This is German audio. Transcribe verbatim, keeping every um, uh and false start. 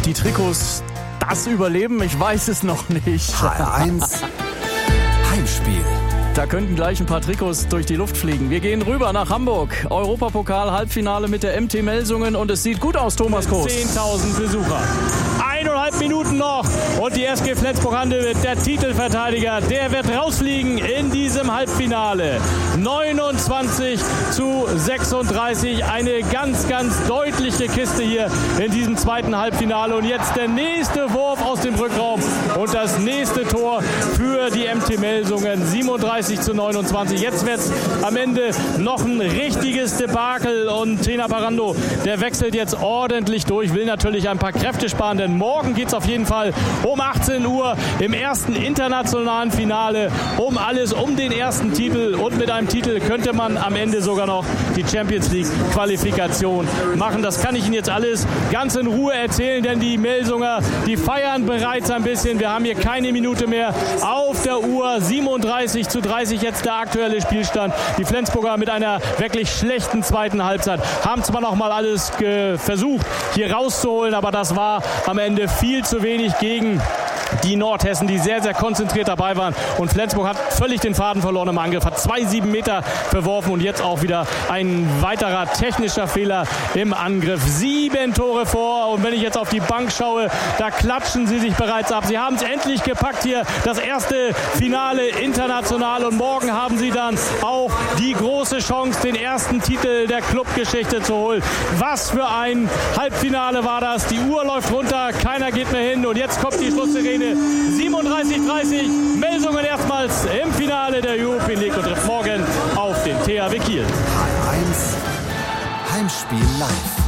die Trikots das überleben? Ich weiß es noch nicht. H R eins Heimspiel. Da könnten gleich ein paar Trikots durch die Luft fliegen. Wir gehen rüber nach Hamburg. Europapokal-Halbfinale mit der M T Melsungen. Und es sieht gut aus, Thomas Koos. zehntausend Besucher. Eineinhalb Minuten noch und die S G Flensburg-Handewitt, der Titelverteidiger, der wird rausfliegen in diesem Halbfinale. neunundzwanzig zu sechsunddreißig, eine ganz, ganz deutliche Kiste hier in diesem zweiten Halbfinale. Und jetzt der nächste Wurf aus dem Rückraum und das nächste Tor für die M T Melsungen. siebenunddreißig zu neunundzwanzig. Jetzt wird es am Ende noch ein richtiges Debakel und Tena Parando, der wechselt jetzt ordentlich durch, will natürlich ein paar Kräfte sparen, denn morgen geht es auf jeden Fall um achtzehn Uhr im ersten internationalen Finale um alles, um den ersten Titel. Und mit einem Titel könnte man am Ende sogar noch die Champions League Qualifikation machen. Das kann ich Ihnen jetzt alles ganz in Ruhe erzählen, denn die Melsunger, die feiern bereits ein bisschen. Wir haben hier keine Minute mehr auf der Uhr. siebenunddreißig zu dreißig jetzt der aktuelle Spielstand. Die Flensburger mit einer wirklich schlechten zweiten Halbzeit haben zwar noch mal alles versucht, hier rauszuholen, aber das war am Ende viel zu wenig gegen die Nordhessen, die sehr, sehr konzentriert dabei waren. Und Flensburg hat völlig den Faden verloren im Angriff, hat zwei, sieben Meter verworfen und jetzt auch wieder ein weiterer technischer Fehler im Angriff. Sieben Tore vor und wenn ich jetzt auf die Bank schaue, da klatschen sie sich bereits ab. Sie haben es endlich gepackt hier, das erste Finale international und morgen haben sie dann auch die große Chance, den ersten Titel der Clubgeschichte zu holen. Was für ein Halbfinale war das. Die Uhr läuft runter, keiner geht mehr hin und jetzt kommt die Schlusssirene. siebenunddreißig dreißig, Melsungen erstmals im Finale der European League und trifft morgen auf den T H W Kiel. H R eins Heimspiel live.